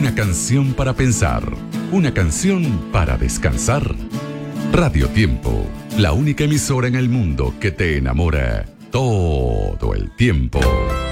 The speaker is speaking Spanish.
Una canción para pensar, una canción para descansar. Radio Tiempo, la única emisora en el mundo que te enamora todo el tiempo.